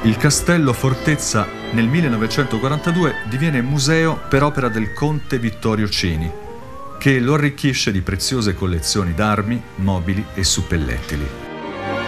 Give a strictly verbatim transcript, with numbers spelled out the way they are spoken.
Il castello fortezza nel millenovecentoquarantadue diviene museo per opera del conte Vittorio Cini, che lo arricchisce di preziose collezioni d'armi, mobili e suppellettili.